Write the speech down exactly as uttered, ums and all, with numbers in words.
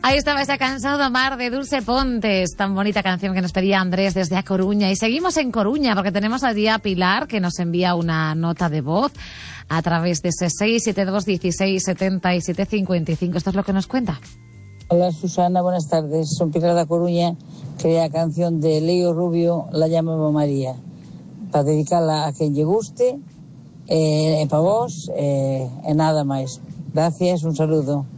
Ahí estaba esa Cansado de amar de Dulce Pontes, tan bonita canción que nos pedía Andrés desde A Coruña. Y seguimos en Coruña porque tenemos allí a Pilar, que nos envía una nota de voz a través de ese seis siete dos, dieciséis, setenta y siete cincuenta y cinco. Esto es lo que nos cuenta. Hola Susana, buenas tardes. Soy Pilar de A Coruña, que la canción de Leo Rubio la llamo María, para dedicarla a quien lle guste, eh, para vos, eh, e nada máis. Gracias, un saludo.